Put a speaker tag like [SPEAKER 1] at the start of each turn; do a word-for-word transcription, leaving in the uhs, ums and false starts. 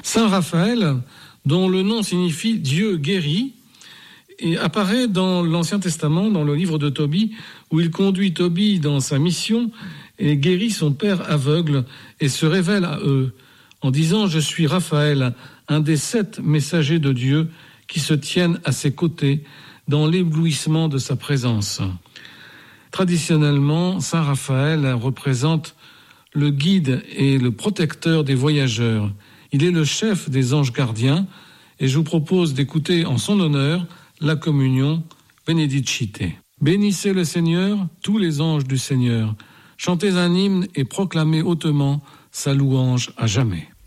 [SPEAKER 1] Saint Raphaël, dont le nom signifie Dieu guérit, et apparaît dans l'Ancien Testament, dans le livre de Tobie, où il conduit Tobie dans sa mission et guérit son père aveugle et se révèle à eux en disant « Je suis Raphaël, un des sept messagers de Dieu qui se tiennent à ses côtés dans l'éblouissement de sa présence ». Traditionnellement, Saint Raphaël représente le guide et le protecteur des voyageurs. Il est le chef des anges gardiens et je vous propose d'écouter en son honneur la communion Benedicite. Bénissez le Seigneur, tous les anges du Seigneur. Chantez un hymne et proclamez hautement sa louange à jamais.